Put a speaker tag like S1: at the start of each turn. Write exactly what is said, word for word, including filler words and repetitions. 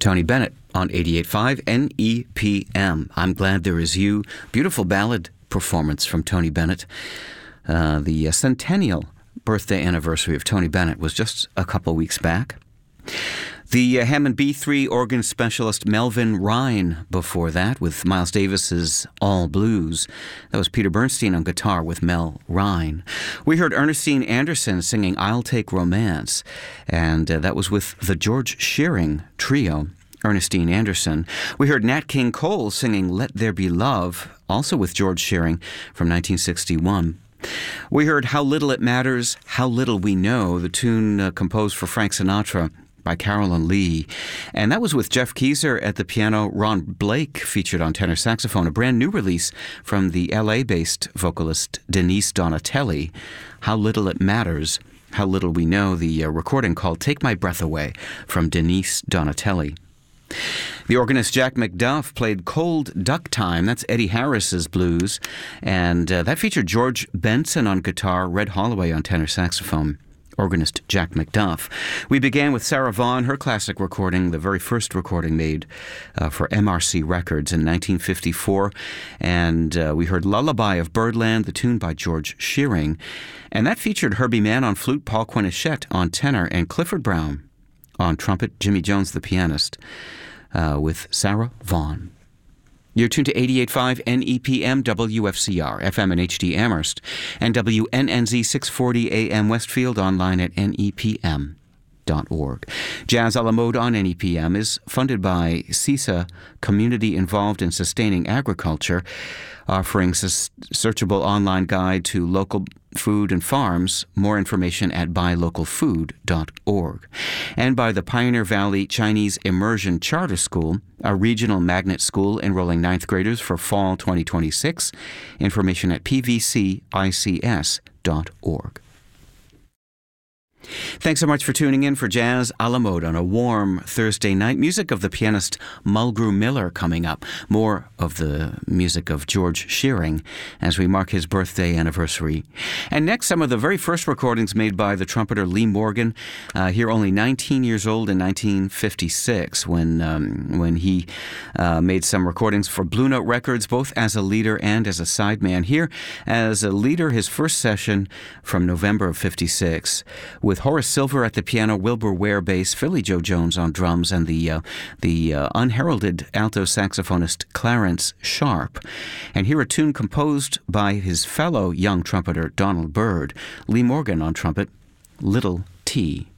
S1: Tony Bennett on eighty-eight point five N E P M. I'm Glad There Is You. Beautiful ballad performance from Tony Bennett. Uh, the uh, centennial birthday anniversary of Tony Bennett was just a couple weeks back. The uh, Hammond B three organ specialist Melvin Rhine before that with Miles Davis's All Blues. That was Peter Bernstein on guitar with Mel Rhine. We heard Ernestine Anderson singing I'll Take Romance, and uh, that was with the George Shearing Trio. Ernestine Anderson. We heard Nat King Cole singing Let There Be Love, also with George Shearing from nineteen sixty-one. We heard How Little It Matters, How Little We Know, the tune uh, composed for Frank Sinatra by Carolyn Lee. And that was with Jeff Keezer at the piano. Ron Blake featured on tenor saxophone, a brand new release from the L A-based vocalist Denise Donatelli. How Little It Matters, How Little We Know, the uh, recording called Take My Breath Away from Denise Donatelli. The organist Jack McDuff played Cold Duck Time. That's Eddie Harris's blues. And uh, that featured George Benson on guitar, Red Holloway on tenor saxophone. Organist Jack McDuff. We began with Sarah Vaughan, her classic recording, the very first recording made uh, for M R C Records in nineteen fifty-four. And uh, we heard Lullaby of Birdland, the tune by George Shearing. And that featured Herbie Mann on flute, Paul Quinichette on tenor, and Clifford Brown on trumpet, Jimmy Jones the pianist, uh, with Sarah Vaughan. You're tuned to eighty-eight point five N E P M W F C R, F M and H D Amherst, and W N N Z six forty A M Westfield, online at N E P M dot org. Jazz a la Mode on N E P M is funded by CISA, Community Involved in Sustaining Agriculture, offering a searchable online guide to local food and farms. More information at buy local food dot org. And by the Pioneer Valley Chinese Immersion Charter School, a regional magnet school enrolling ninth graders for fall twenty twenty-six. Information at P V C I C S dot org. Thanks so much for tuning in for Jazz a la Mode on a warm Thursday night. Music of the pianist Mulgrew Miller coming up. More of the music of George Shearing as we mark his birthday anniversary. And next, some of the very first recordings made by the trumpeter Lee Morgan, uh, here only nineteen years old in nineteen fifty-six, when um, when he uh, made some recordings for Blue Note Records, both as a leader and as a sideman. Here, as a leader, his first session from November of fifty-six, with Horace Silver at the piano, Wilbur Ware bass, Philly Joe Jones on drums, and the uh, the uh, unheralded alto saxophonist Clarence Sharp. And here a tune composed by his fellow young trumpeter Donald Byrd, Lee Morgan on trumpet, Little T.